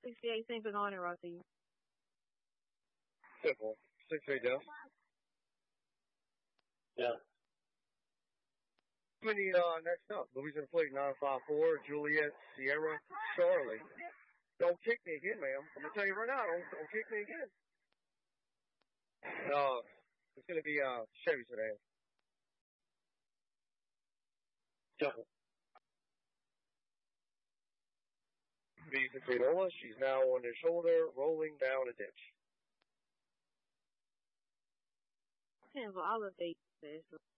68 St. Bernard and Rossi. Simple. 6-8 down. Yeah. Next up, Louisiana Plate 954, Juliet Sierra Charlie. Don't kick me again, ma'am. I'm going to tell you right now, don't kick me again. It's going to be Chevy today. Jump. Visa Canola, she's now on the shoulder, rolling down a ditch. Cancel all of dates.